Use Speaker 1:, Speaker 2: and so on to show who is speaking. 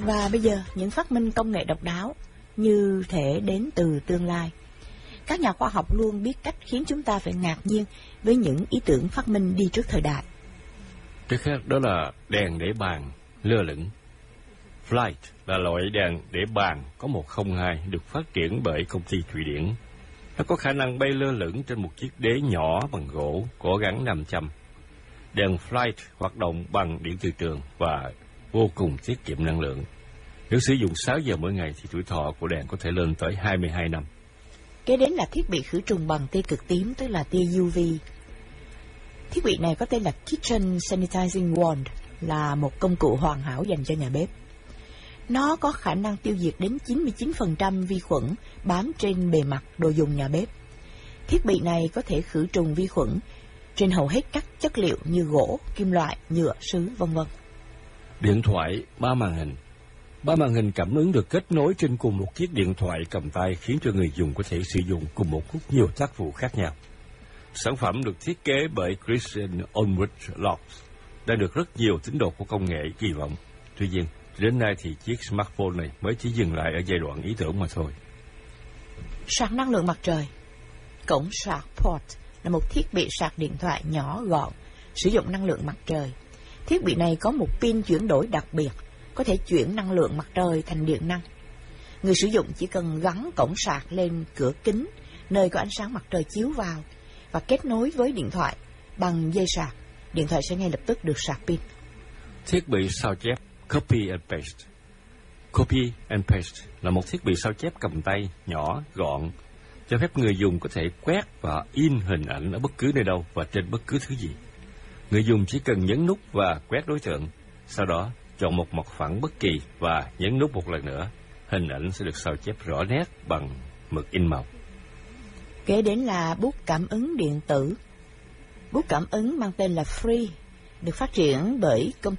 Speaker 1: Và bây giờ, những phát minh công nghệ độc đáo như thể đến từ tương lai. Các nhà khoa học luôn biết cách khiến chúng ta phải ngạc nhiên với những ý tưởng phát minh đi trước thời đại.
Speaker 2: Cái khác đó là đèn để bàn lơ lửng. Flight là loại đèn để bàn có 102 được phát triển bởi công ty Thụy Điển. Nó có khả năng bay lơ lửng trên một chiếc đế nhỏ bằng gỗ có gắn nam châm. Đèn Flight hoạt động bằng điện từ trường và vô cùng tiết kiệm năng lượng. Nếu sử dụng 6 giờ mỗi ngày thì tuổi thọ của đèn có thể lên tới 22 năm.
Speaker 1: Kế đến là thiết bị khử trùng bằng tia cực tím, tức là tia UV. Thiết bị này có tên là Kitchen Sanitizing Wand, là một công cụ hoàn hảo dành cho nhà bếp. Nó có khả năng tiêu diệt đến 99% vi khuẩn bám trên bề mặt đồ dùng nhà bếp. Thiết bị này có thể khử trùng vi khuẩn trên hầu hết các chất liệu như gỗ, kim loại, nhựa, sứ, v.v.
Speaker 2: Điện thoại 3 màn hình. 3 màn hình cảm ứng được kết nối trên cùng một chiếc điện thoại cầm tay, khiến cho người dùng có thể sử dụng cùng một lúc nhiều tác vụ khác nhau. Sản phẩm được thiết kế bởi Christian Ulrich Lotz đã được rất nhiều tín đồ của công nghệ kỳ vọng. Tuy nhiên, đến nay thì chiếc smartphone này mới chỉ dừng lại ở giai đoạn ý tưởng mà thôi.
Speaker 1: Sạc năng lượng mặt trời. Cổng sạc port là một thiết bị sạc điện thoại nhỏ gọn, sử dụng năng lượng mặt trời. Thiết bị này có một pin chuyển đổi đặc biệt, có thể chuyển năng lượng mặt trời thành điện năng. Người sử dụng chỉ cần gắn cổng sạc lên cửa kính, nơi có ánh sáng mặt trời chiếu vào, và kết nối với điện thoại bằng dây sạc. Điện thoại sẽ ngay lập tức được sạc pin.
Speaker 2: Thiết bị sao chép Copy and Paste. Copy and Paste là một thiết bị sao chép cầm tay nhỏ, gọn, cho phép người dùng có thể quét và in hình ảnh ở bất cứ nơi đâu và trên bất cứ thứ gì. Người dùng chỉ cần nhấn nút và quét đối tượng, sau đó chọn một mặt phẳng bất kỳ và nhấn nút một lần nữa. Hình ảnh sẽ được sao chép rõ nét bằng mực in màu.
Speaker 1: Kế đến là bút cảm ứng điện tử. Bút cảm ứng mang tên là Free, được phát triển bởi công